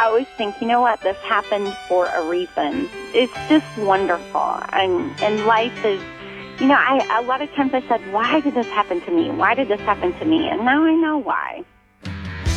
always think, you know what, this happened for a reason. It's just wonderful. And life is, a lot of times I said, why did this happen to me? Why did this happen to me? And now I know why.